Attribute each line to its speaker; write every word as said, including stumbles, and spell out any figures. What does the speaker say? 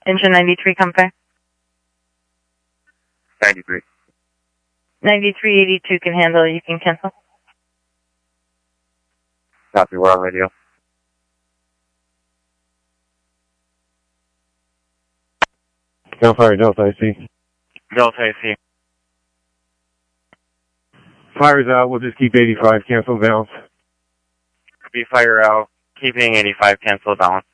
Speaker 1: Engine ninety-three, compare.
Speaker 2: ninety-three.
Speaker 1: ninety-three eighty-two can handle, you can cancel.
Speaker 2: Copy, we're on radio.
Speaker 3: Gunfire Delta I C.
Speaker 2: Delta I C.
Speaker 3: Fire's out, we'll just keep eighty-five, cancel balance.
Speaker 2: Be fire out, keeping eighty-five, cancel balance.